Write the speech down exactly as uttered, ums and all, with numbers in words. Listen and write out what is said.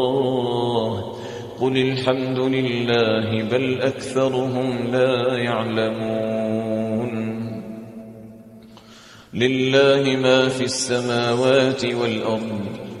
قل الحمد لله بل أكثرهم لا يعلمون لله ما في السماوات والأرض